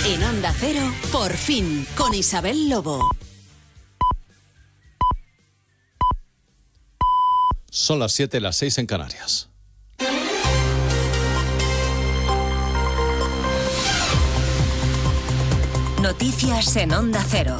En Onda Cero, Por Fin, con Isabel Lobo. Son las 7, las 6 en Canarias. Noticias en Onda Cero.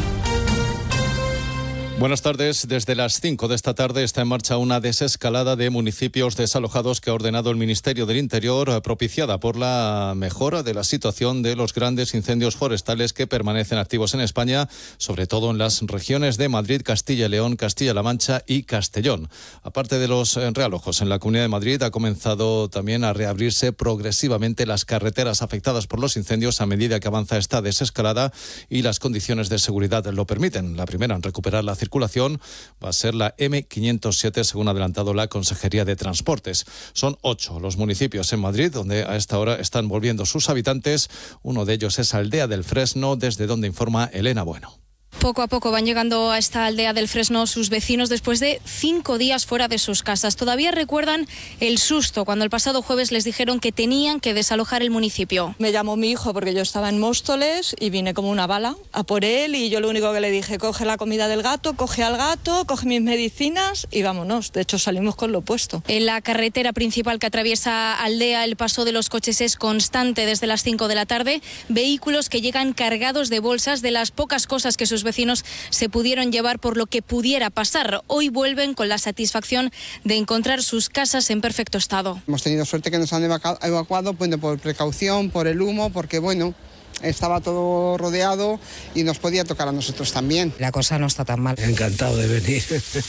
Buenas tardes. Desde las 5 de esta tarde está en marcha una desescalada de municipios desalojados que ha ordenado el Ministerio del Interior, propiciada por la mejora de la situación de los grandes incendios forestales que permanecen activos en España, sobre todo en las regiones de Madrid, Castilla y León, Castilla-La Mancha y Castellón. Aparte de los realojos en la Comunidad de Madrid, ha comenzado también a reabrirse progresivamente las carreteras afectadas por los incendios a medida que avanza esta desescalada y las condiciones de seguridad lo permiten. La primera en recuperar la circulación va a ser la M507, según ha adelantado la Consejería de Transportes. Son 8 los municipios en Madrid donde a esta hora están volviendo sus habitantes. Uno de ellos es Aldea del Fresno, desde donde informa Elena Bueno. Poco a poco van llegando a esta Aldea del Fresno sus vecinos después de 5 días fuera de sus casas. Todavía recuerdan el susto cuando el pasado jueves les dijeron que tenían que desalojar el municipio. Me llamó mi hijo porque yo estaba en Móstoles y vine como una bala a por él, y yo lo único que le dije: coge la comida del gato, coge al gato, coge mis medicinas y vámonos. De hecho, salimos con lo puesto. En la carretera principal que atraviesa Aldea, el paso de los coches es constante desde las 5 de la tarde. Vehículos que llegan cargados de bolsas de las pocas cosas que sus vecinos se pudieron llevar por lo que pudiera pasar. Hoy vuelven con la satisfacción de encontrar sus casas en perfecto estado. Hemos tenido suerte que nos han evacuado por precaución, por el humo, porque estaba todo rodeado y nos podía tocar a nosotros también. La cosa no está tan mal. Encantado de venir.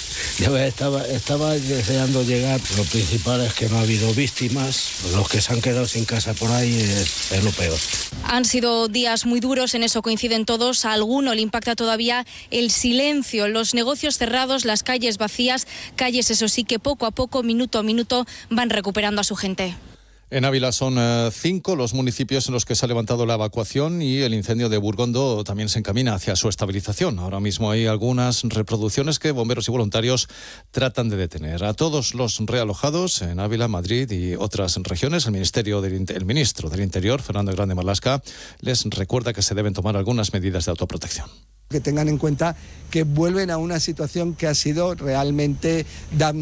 Yo estaba deseando llegar. Lo principal es que no ha habido víctimas. Los que se han quedado sin casa por ahí es lo peor. Han sido días muy duros, en eso coinciden todos. A alguno le impacta todavía el silencio, los negocios cerrados, las calles vacías, calles, eso sí, que poco a poco, minuto a minuto, van recuperando a su gente. En Ávila son 5 los municipios en los que se ha levantado la evacuación y el incendio de Burgondo también se encamina hacia su estabilización. Ahora mismo hay algunas reproducciones que bomberos y voluntarios tratan de detener. A todos los realojados en Ávila, Madrid y otras regiones, el ministro del Interior, Fernando Grande Marlaska, les recuerda que se deben tomar algunas medidas de autoprotección. Que tengan en cuenta que vuelven a una situación que ha sido realmente damnificada.